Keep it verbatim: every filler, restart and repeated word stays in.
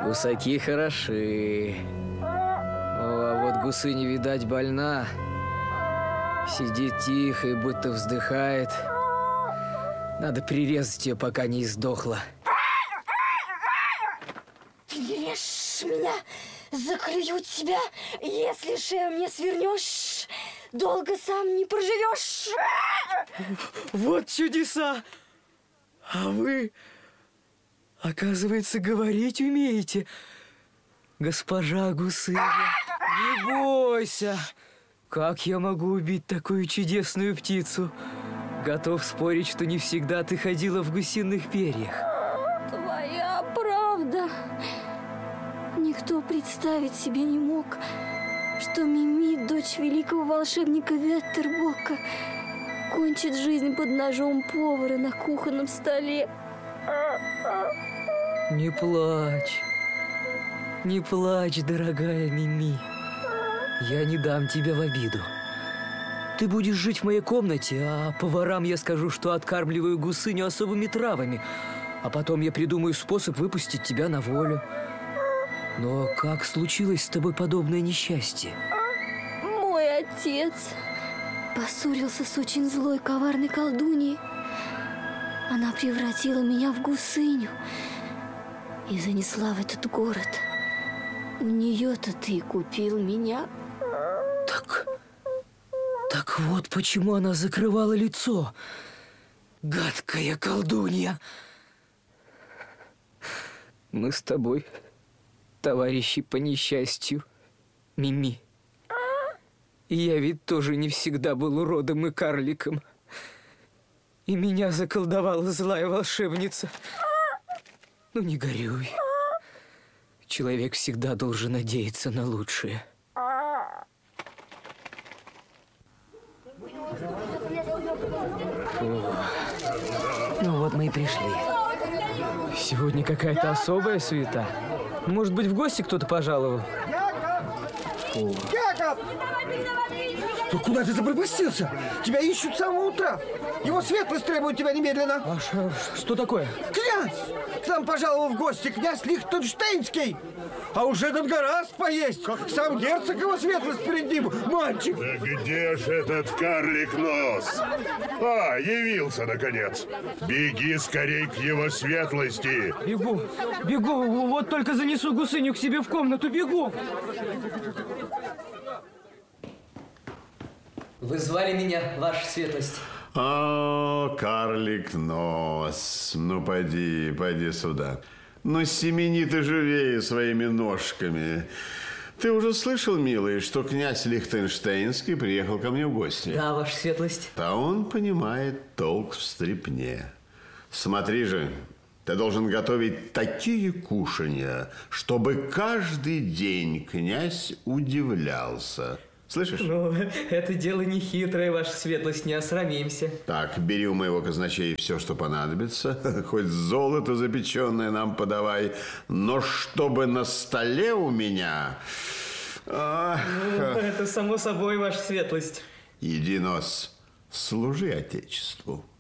Гусаки хороши. О, а вот гусы не видать больна. Сидит тихо и будто вздыхает. Надо прирезать ее, пока не издохла. Ты не режь меня, заклюю тебя. Если шею мне свернешь, долго сам не проживешь. Вот чудеса! А вы, оказывается, говорить умеете, госпожа Гусыня. Не бойся! Как я могу убить такую чудесную птицу? Готов спорить, что не всегда ты ходила в гусиных перьях. Твоя правда. Никто представить себе не мог, что Мими, дочь великого волшебника Веттербока, кончит жизнь под ножом повара на кухонном столе. Не плачь. Не плачь, дорогая Мими. Я не дам тебя в обиду. Ты будешь жить в моей комнате, а поварам я скажу, что откармливаю гусыню особыми травами, а потом я придумаю способ выпустить тебя на волю. Но как случилось с тобой подобное несчастье? Мой отец поссорился с очень злой, коварной колдуньей. Она превратила меня в гусыню и занесла в этот город. У нее-то ты купил меня. Так, так вот почему она закрывала лицо. Гадкая колдунья. Мы с тобой товарищи по несчастью, Мими. И я ведь тоже не всегда был уродом и карликом. И меня заколдовала злая волшебница. Ну, не горюй. Человек всегда должен надеяться на лучшее. О, ну вот мы и пришли. Сегодня какая-то особая суета. Может быть, в гости кто-то пожаловал? Яков! Яков! Ну куда ты запропастился? Тебя ищут с самого утра. Его светлость требует тебя немедленно. А ш, что такое? Князь! К нам пожаловал в гости князь Лихтенштейнский. А уже этот гораст поесть. Сам герцог его светлость перед ним. Мальчик. Да где ж этот карлик нос? А, явился наконец. Беги скорей к его светлости. Бегу, бегу. Вот только занесу гусыню к себе в комнату. Бегу. Вы звали меня, ваша светлость? О, карлик нос. Ну, пойди, пойди сюда. Ну, семени ты живее своими ножками. Ты уже слышал, милый, что князь Лихтенштейнский приехал ко мне в гости? Да, ваша светлость. А он понимает толк в стряпне. Смотри же, ты должен готовить такие кушанья, чтобы каждый день князь удивлялся. Слышишь? Ну, это дело не хитрое, ваша светлость, не осрамимся. Так, бери у моего казначея все, что понадобится. Хоть золото запеченное нам подавай. Но чтобы на столе у меня... Ах. Ну, это само собой, ваша светлость. Иди, нос, служи Отечеству.